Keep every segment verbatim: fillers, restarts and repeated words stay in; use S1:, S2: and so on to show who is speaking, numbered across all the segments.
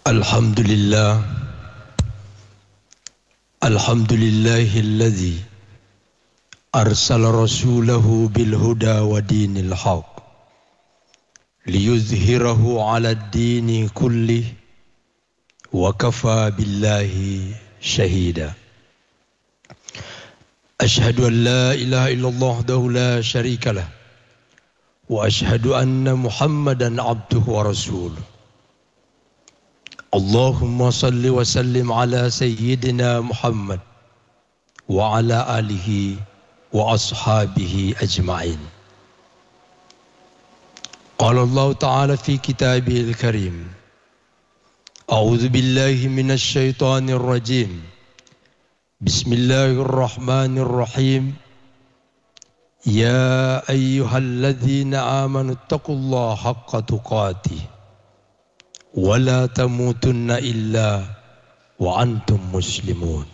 S1: Alhamdulillah Alhamdulillahilladzi arsala rasulahu bil huda wa dinil haq liyuzhirahu 'ala ad-dini kullih wa kafa billahi shahida. Ashhadu an la ilaha illallah wahdahu la syarika lah wa ashhadu anna Muhammadan abduhu wa rasuluh. Allahumma salli wa sallim ala sayyidina Muhammad wa ala alihi wa ashabihi ajma'in. Qala Allah Ta'ala fi kitabihil karim, A'udzu billahi minasy syaithanir rajim. Bismillahirrahmanirrahim. Ya ayyuhalladzina amanu taqullaha haqqa tuqatih wala tamutunna illa wa antum muslimun.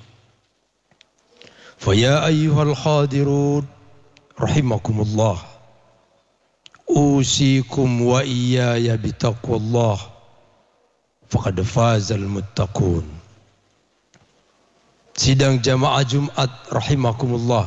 S1: Faya ayyuhal hadirun rahimakumullah, usikum wa iyaya bitaqwallah faqad fazal muttaqun. Sidang jamaah Jumat rahimakumullah,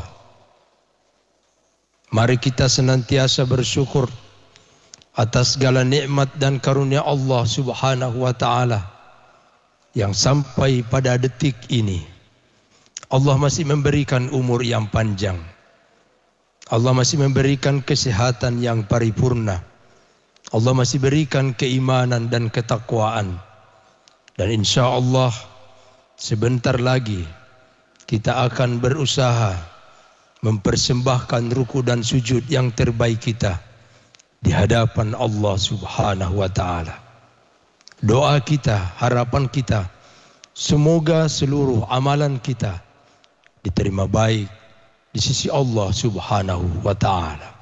S1: mari kita senantiasa bersyukur atas segala nikmat dan karunia Allah Subhanahu wa taala yang sampai pada detik ini Allah masih memberikan umur yang panjang. Allah masih memberikan kesehatan yang paripurna. Allah masih berikan keimanan dan ketakwaan. Dan insya Allah sebentar lagi kita akan berusaha mempersembahkan ruku dan sujud yang terbaik kita di hadapan Allah Subhanahu wa taala. Doa kita, harapan kita, semoga seluruh amalan kita diterima baik di sisi Allah Subhanahu wa taala.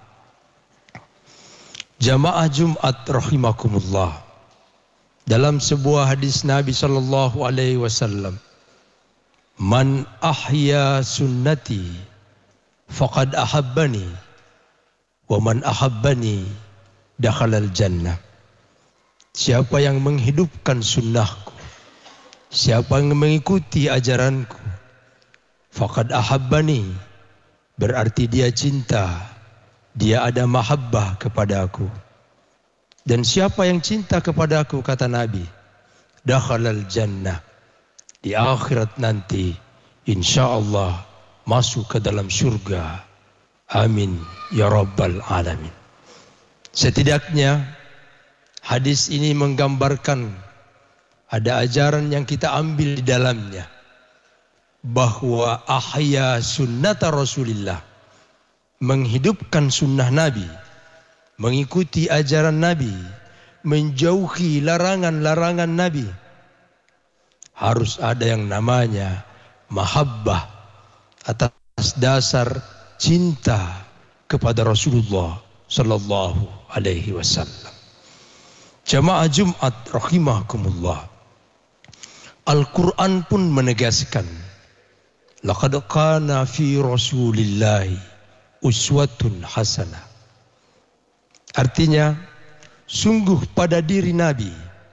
S1: Jamaah Jumat rahimakumullah, dalam sebuah hadis Nabi sallallahu alaihi wasallam, man ahya sunnati faqad ahabbani wa man ahabbani dakhalal jannah. Siapa yang menghidupkan sunnahku, siapa yang mengikuti ajaranku, faqad ahabbani, berarti dia cinta, dia ada mahabbah kepada aku. Dan siapa yang cinta kepada aku, kata Nabi, dakhalal jannah, di akhirat nanti insyaallah masuk ke dalam surga. Amin ya rabbal alamin. Setidaknya hadis ini menggambarkan ada ajaran yang kita ambil di dalamnya, bahwa ahya sunnata Rasulillah, menghidupkan sunnah Nabi, mengikuti ajaran Nabi, menjauhi larangan-larangan Nabi, harus ada yang namanya mahabbah atas dasar cinta kepada Rasulullah sallallahu alaihi wasallam. Jamaah Jumat rahimakumullah, Al-Quran pun menegaskan, laqad kana fi Rasulillahi uswatun hasanah. Artinya, sungguh pada diri Nabi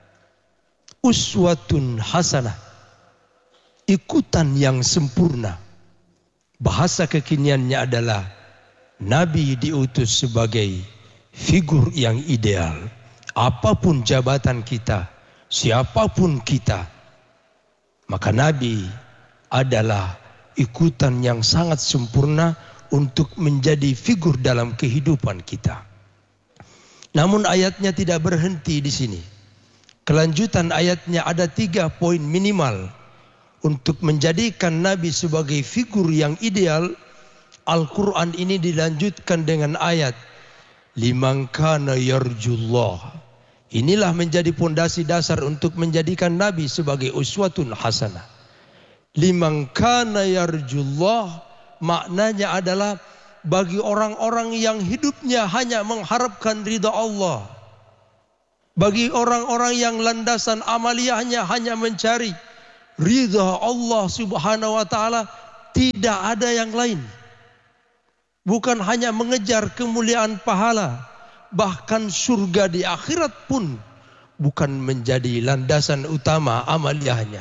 S1: uswatun hasanah, ikutan yang sempurna. Bahasa kekiniannya adalah Nabi diutus sebagai figur yang ideal. Apapun jabatan kita, siapapun kita, maka Nabi adalah ikutan yang sangat sempurna untuk menjadi figur dalam kehidupan kita. Namun ayatnya tidak berhenti di sini. Kelanjutan ayatnya ada tiga poin minimal untuk menjadikan Nabi sebagai figur yang ideal. Al-Quran ini dilanjutkan dengan ayat liman kana yarjullah. Inilah menjadi pondasi dasar untuk menjadikan Nabi sebagai uswatun hasanah. Liman kana yarjullah maknanya adalah bagi orang-orang yang hidupnya hanya mengharapkan ridha Allah. Bagi orang-orang yang landasan amaliyahnya hanya mencari ridha Allah Subhanahu wa taala, tidak ada yang lain. Bukan hanya mengejar kemuliaan pahala, bahkan surga di akhirat pun bukan menjadi landasan utama amaliyahnya.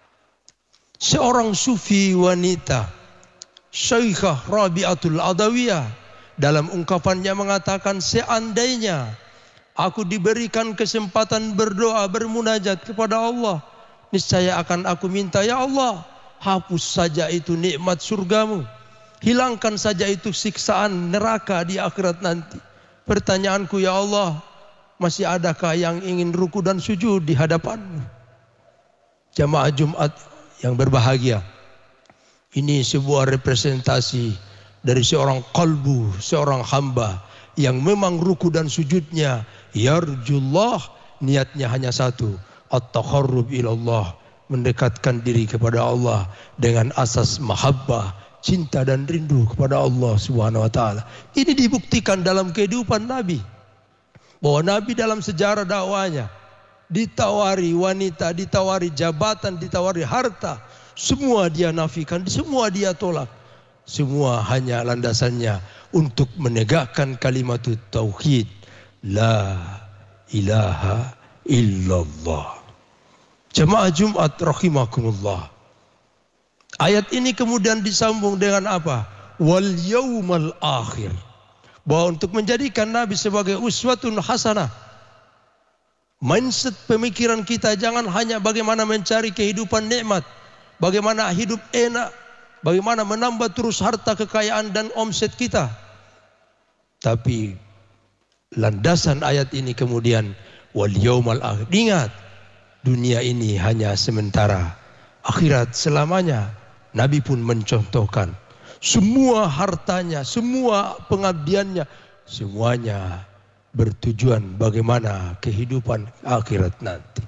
S1: Seorang sufi wanita, Syekhah Rabi'atul Adawiyah, dalam ungkapannya mengatakan, seandainya aku diberikan kesempatan berdoa, bermunajat kepada Allah, niscaya akan aku minta, ya Allah, hapus saja itu nikmat surgamu, hilangkan saja itu siksaan neraka di akhirat nanti. Pertanyaanku, ya Allah, masih adakah yang ingin ruku dan sujud di hadapanmu? Jamaah Jumat yang berbahagia, ini sebuah representasi dari seorang qalbu, seorang hamba yang memang ruku dan sujudnya yarjullah, niatnya hanya satu, at-taqarrub ilallah, mendekatkan diri kepada Allah dengan asas mahabbah, cinta dan rindu kepada Allah Subhanahu wa taala. Ini dibuktikan dalam kehidupan Nabi, bahwa Nabi dalam sejarah dakwanya ditawari wanita, ditawari jabatan, ditawari harta, semua dia nafikan, semua dia tolak. Semua hanya landasannya untuk menegakkan kalimat tauhid, la ilaha illallah. Jemaah Jumat rahimakumullah. Ayat ini kemudian disambung dengan apa? Wal yaumal akhir. Bahwa untuk menjadikan Nabi sebagai uswatun hasanah, mindset pemikiran kita jangan hanya bagaimana mencari kehidupan nikmat, bagaimana hidup enak, bagaimana menambah terus harta kekayaan dan omset kita. Tapi landasan ayat ini kemudian wal yaumal akhir. Ingat, dunia ini hanya sementara, akhirat selamanya. Nabi pun mencontohkan semua hartanya, semua pengabdiannya, semuanya bertujuan bagaimana kehidupan akhirat nanti.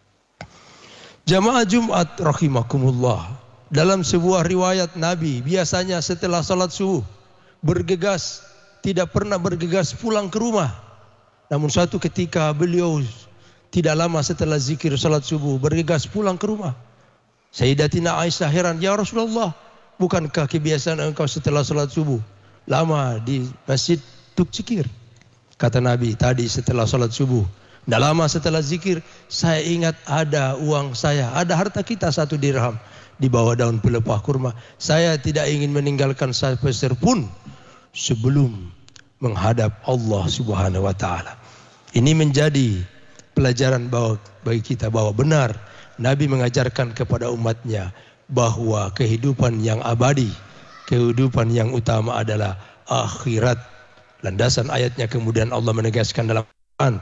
S1: Jamaah Jumat rahimakumullah, dalam sebuah riwayat Nabi biasanya setelah salat subuh bergegas, tidak pernah bergegas pulang ke rumah. Namun suatu ketika beliau tidak lama setelah zikir salat subuh bergegas pulang ke rumah. Sayyidatina Aisyah heran, ya Rasulullah, bukankah kebiasaan engkau setelah salat subuh lama di masjid untuk zikir? Kata Nabi, tadi setelah salat subuh, tidak lama setelah zikir, saya ingat ada uang saya, ada harta kita satu dirham di bawah daun pelepah kurma. Saya tidak ingin meninggalkan sepeser pun sebelum menghadap Allah Subhanahu wa taala. Ini menjadi pelajaran bahwa bagi kita bahwa benar Nabi mengajarkan kepada umatnya bahwa kehidupan yang abadi, kehidupan yang utama adalah akhirat. Landasan ayatnya kemudian Allah menegaskan dalam Al-Quran,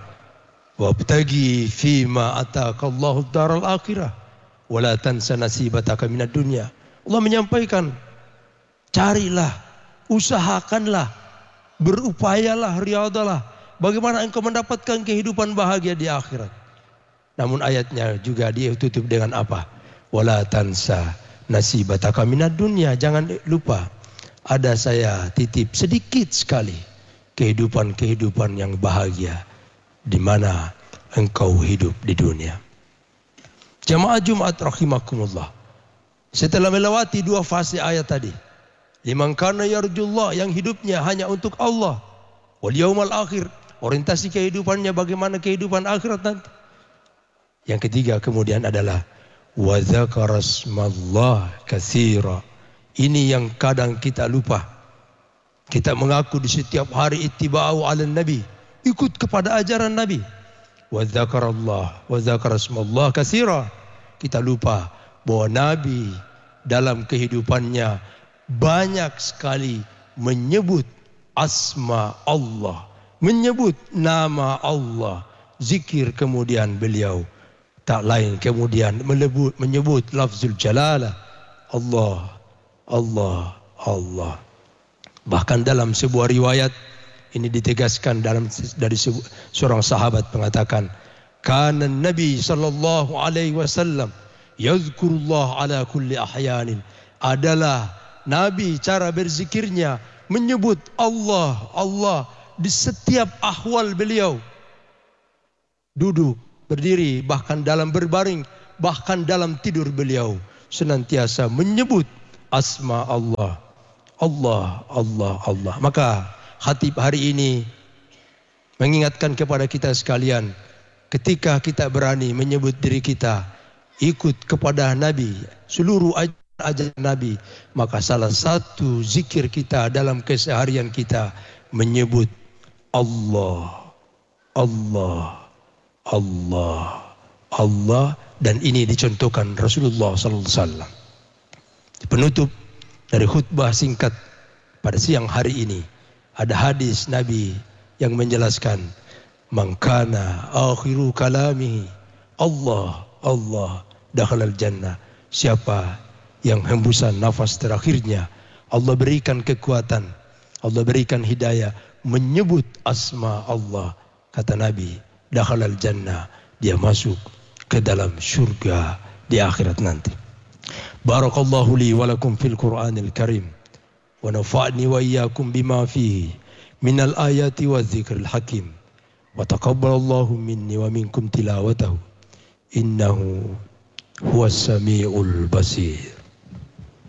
S1: wabtagi fima ataqallahu daral akhirah wala tansa nasibataka minad dunya. Allah menyampaikan, carilah, usahakanlah, berupayalah, riyadalah, bagaimana engkau mendapatkan kehidupan bahagia di akhirat. Namun ayatnya juga dia tutup dengan apa? Wala tansa nasibataka minad dunya. Jangan lupa, ada saya titip sedikit sekali kehidupan-kehidupan yang bahagia di mana engkau hidup di dunia. Jamaah Jumat rahimakumullah, setelah melewati dua fase ayat tadi, liman kana yarjullah, yang hidupnya hanya untuk Allah, wal yaumal akhir, orientasi kehidupannya bagaimana kehidupan akhirat nanti. Yang ketiga kemudian adalah wa dzakara smallah katsira. Ini yang kadang kita lupa. Kita mengaku di setiap hari ittiba'u 'alan nabi, ikut kepada ajaran Nabi. Wa dzakarallah wa dzakara smallah katsira. Kita lupa bahwa Nabi dalam kehidupannya banyak sekali menyebut asma Allah, menyebut nama Allah. Zikir kemudian beliau tak lain kemudian menyebut, menyebut lafzul jalalah, Allah, Allah, Allah. Bahkan dalam sebuah riwayat ini ditegaskan dalam dari seorang sahabat mengatakan, kana Nabi sallallahu alaihi wasallam yazkurullah ala kulli ahyanin. Adalah Nabi cara berzikirnya menyebut Allah, Allah di setiap ahwal beliau. Duduk, berdiri, bahkan dalam berbaring, bahkan dalam tidur beliau senantiasa menyebut asma Allah. Allah, Allah, Allah. Maka khatib hari ini mengingatkan kepada kita sekalian ketika kita berani menyebut diri kita ikut kepada Nabi, seluruh ajaran Nabi, maka salah satu zikir kita dalam keseharian kita menyebut Allah, Allah, Allah, Allah, dan ini dicontohkan Rasulullah sallallahu alaihi wasallam. Penutup dari khutbah singkat pada siang hari ini ada hadis Nabi yang menjelaskan, man kana akhiru kalamihi Allah, Allah, dakhalal jannah. Siapa yang hembusan nafas terakhirnya Allah berikan kekuatan, Allah berikan hidayah menyebut asma Allah, kata Nabi, dakhalal jannah, dia masuk ke dalam surga di akhirat nanti. Barakallahu li wa lakum fil Qur'anil Karim wa nafa'ni wa iyyakum bima fihi minal ayati wa dzikril hakim wa taqabbalallahu minni wa minkum tilawatahu innahu huwas samiul basir.